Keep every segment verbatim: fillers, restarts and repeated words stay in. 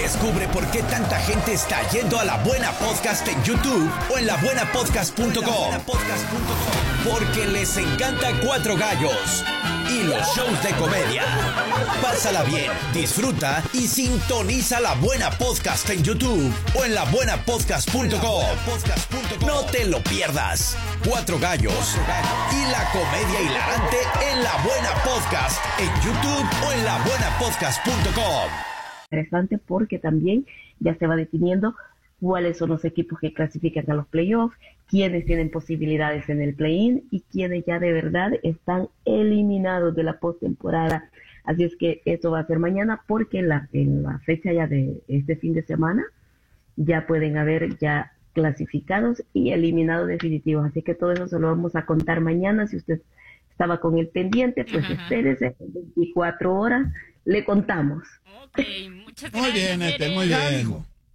Descubre por qué tanta gente está yendo a La Buena Podcast en YouTube o en la buena podcast punto com. Porque les encanta Cuatro Gallos y los shows de comedia. Pásala bien, disfruta y sintoniza La Buena Podcast en YouTube o en la buena podcast punto com. No te lo pierdas. Cuatro Gallos y la comedia hilarante en La Buena Podcast en YouTube o en la buena podcast punto com. Interesante porque también ya se va definiendo cuáles son los equipos que clasifican a los playoffs, quiénes tienen posibilidades en el play-in y quiénes ya de verdad están eliminados de la postemporada. Así es que eso va a ser mañana porque en la, en la fecha ya de este fin de semana ya pueden haber ya clasificados y eliminados definitivos. Así que todo eso se lo vamos a contar mañana. Si usted estaba con el pendiente, pues uh-huh. espérese, en veinticuatro horas le contamos. Ok, muchas gracias. Muy bien, Ethel, muy bien.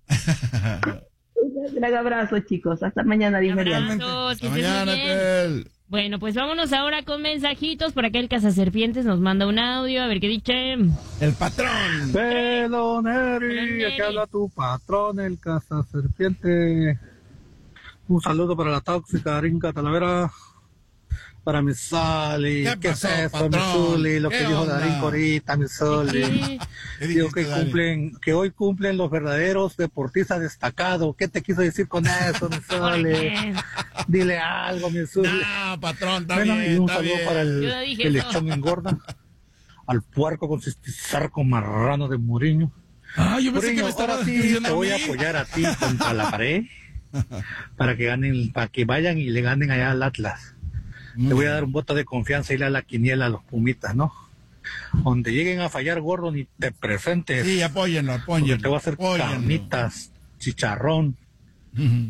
Un gran abrazo, chicos. Hasta mañana, Dios mediante. Hasta mañana, Ethel. Bueno, pues vámonos ahora con mensajitos. Por acá el Cazaserpientes nos manda un audio. A ver qué dice. El patrón. Peloneri, aquí habla tu patrón, el Cazaserpiente. Un saludo para la tóxica Darinka Talavera. Para mi Soli, ¿qué, ¿Qué pasó, es eso, mi Soli? Lo que dijo Darín ahorita, mi Soli. Digo que cumplen, que hoy cumplen los verdaderos deportistas destacados. ¿Qué te quiso decir con eso, mi Soli? Dile algo, mi Soli. No, patrón, está bueno, bien, y un está saludo bien. para el que lechón engorda, al puerco con su sarco marrano de Mourinho. Ah, yo pensé Mourinho, que me estaba ahora sí diciendo te voy a mí. apoyar a ti contra la pared para que ganen, para que vayan y le ganen allá al Atlas. Te voy a dar un voto de confianza y ir a la quiniela a los Pumitas, ¿no? Donde lleguen a fallar, gordo, ni te presentes. Sí, apóyenlo, apóyenlo. Porque te voy a hacer apóyenlo. carnitas, chicharrón. Uh-huh.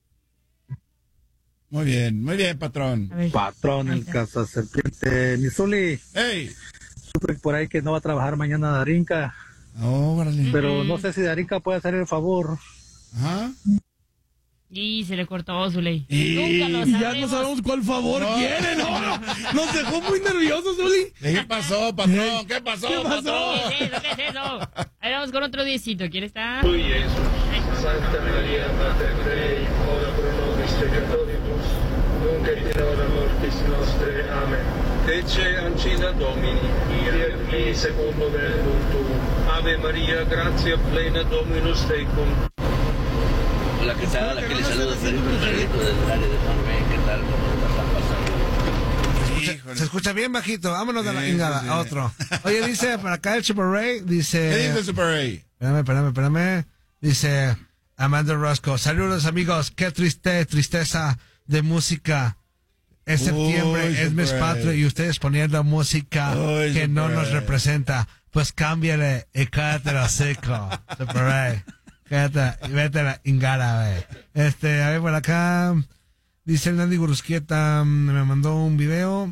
Muy bien, muy bien, patrón. Patrón, el Cazaserpiente. Misuli. ¡Ey! Supe por ahí que no va a trabajar mañana Darinka. Oh, pero no sé si Darinka puede hacer el favor. Ajá. Y se le cortó su ley. Y Nunca lo ya no sabemos cuál favor no. quiere, ¿no? Nos dejó muy nerviosos, Zuli. ¿Qué pasó, patrón? ¿Qué pasó, ¿Qué pasó? pasó? ¿Qué es eso? ¿Qué es eso? Ahí vamos con otro diecito. ¿Quién está? Lui Iesus, Santa Maria, Mater Dei, ora pro nobis peccatoribus, nunc et in hora mortis nostre. Amen. Ecce ancilla Domini, Kyrie secundo verbum tuum. Ave Maria, gratia plena Dominus tecum. Hola, ¿qué tal? Hola, que les saludo Felipe Carrito del área de Norme. ¿Qué tal? ¿Cómo están pasando? Se escucha bien bajito. Vámonos sí, a la ingada, sí. a otro. Oye, dice para acá el Super Ray, dice... ¿Qué dice Super Ray? Espérame, espérame, espérame. Dice Amanda Roscoe. Saludos, amigos. Qué triste, tristeza de música. Es septiembre, Uy, es mes patrio y ustedes poniendo música Uy, que no nos representa. Pues cámbiale y cállate seco, Super Ray. Quédate, vete a la ingara, güey. Este, a ver, por acá, dice el Nandi Gurusquieta, me mandó un video.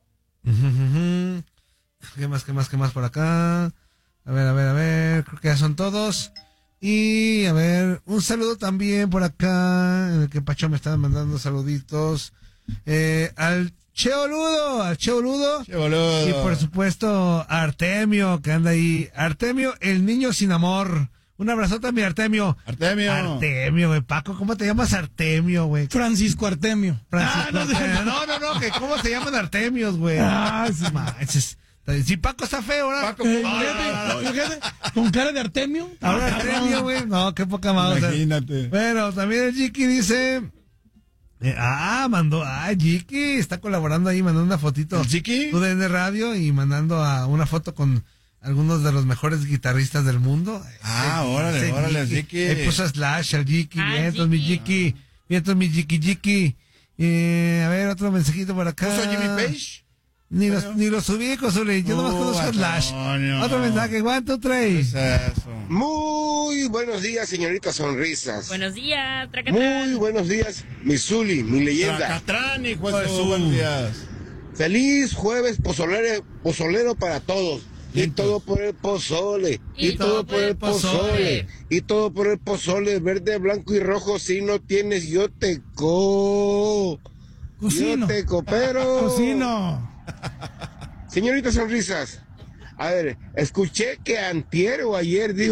¿Qué más, qué más, qué más por acá? A ver, a ver, a ver, creo que ya son todos. Y, a ver, un saludo también por acá, en el que Pacho me estaba mandando saluditos. Eh, al Che Boludo, al Che Boludo. Che Boludo. Y por supuesto, a Artemio, que anda ahí. Artemio, el niño sin amor. Un abrazote a mi Artemio. Artemio. Artemio, güey. Paco, ¿cómo te llamas Artemio, güey? Francisco Artemio. Francisco ah, no, Artemio. no, no, no, que ¿cómo se llaman Artemios, güey? Ah, sí, manches. Si Paco está feo, ahora. Paco, eh, ah, no, no, no. Con cara de Artemio. Ahora Artemio, güey. No, qué poca más. Imagínate. Bueno, también el Jiki dice... Eh, ah, mandó, ah, Jiki está colaborando ahí, mandando una fotito. ¿El Jiki? U D N Radio y mandando a una foto con algunos de los mejores guitarristas del mundo. Ah, ese, órale, ese órale, Jiki. Él puso Slash al Jiki, ah, vientos mi Jiki, vientos mi Jiki Jiki. Eh, a ver, otro mensajito por acá. ¿Puso Jimmy Page? Ni los, ni los subí, Cosule. Yo uh, nomás conozco Slash. Otro mensaje, ¿cuánto traes? ¿Qué es eso? Muy buenos días, señorita Sonrisas. Buenos días, Tracatrán. Muy buenos días, mi Zuli, mi leyenda. Tracatrán, hijo de su. Buenos días. Feliz jueves pozolero, pozolero para todos. Y todo por el pozole. Y, y todo por el pozole. pozole. Y todo por el pozole. Verde, blanco y rojo. Si no tienes, yo te co. Cocino. Yo te coopero. Cocino. Señorita Sonrisas. A ver, escuché que antier o ayer dijo